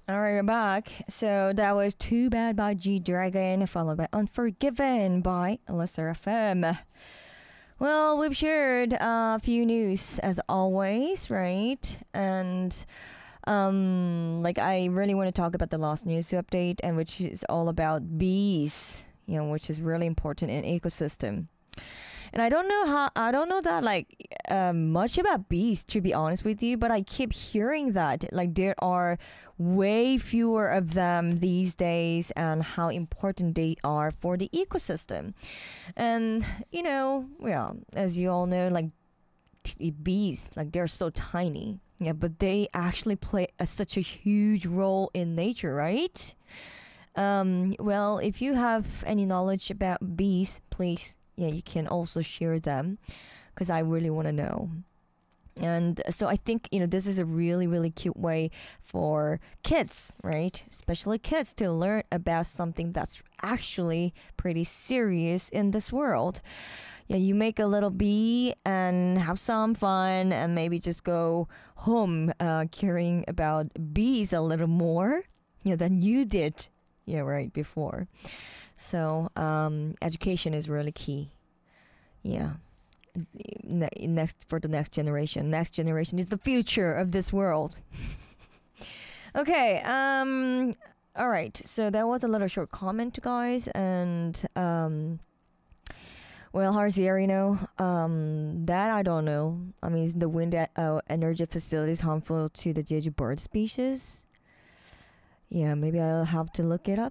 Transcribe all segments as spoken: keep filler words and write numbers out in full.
All right, we're back. So that was Too Bad by G Dragon, followed by Unforgiven by Lesser F M. Well, we've shared a few news as always, right? And um, like I really want to talk about the last news update, and which is all about bees, you know, which is really important in ecosystem. And I don't know how I don't know that like uh, much about bees to be honest with you, but I keep hearing that like there are way fewer of them these days and how important they are for the ecosystem. And you know, well, as you all know, like t- bees, like they're so tiny. Yeah, but they actually play a, such a huge role in nature, right? Um, well, if you have any knowledge about bees, please, yeah, you can also share them because I really want to know. And so I think, you know, this is a really, really cute way for kids, right? Especially kids to learn about something that's actually pretty serious in this world. Yeah, you make a little bee and have some fun and maybe just go home uh, caring about bees a little more, you know, than you did, yeah, right, before. So um, education is really key. Yeah. Ne- next for the next generation. Next generation is the future of this world. Okay. Um. All right. So that was a little short comment, guys, and um. Well, Harzier, you know, um, that I don't know. I mean, is the wind e- uh, energy facilities harmful to the Jeju bird species? Yeah, maybe I'll have to look it up.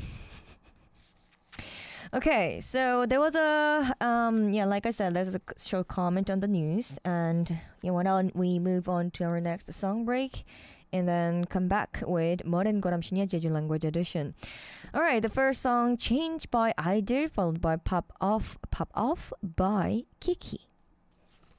Okay, so there was a um yeah, like I said, there's a short comment on the news, and you know, why don't we move on to our next song break, and then come back with Modern Goramshinya Jeju Language Edition. All right, the first song, "Change" by Idol, followed by "Pop Off," "Pop Off" by Kiki.